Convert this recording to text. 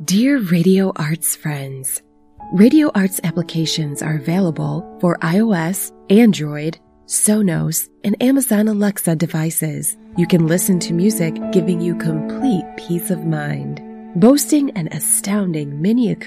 Dear Radio Arts friends, Radio Arts applications are available for iOS, Android, Sonos, and Amazon Alexa devices. You can listen to music, giving you complete peace of mind. Boasting an astounding mini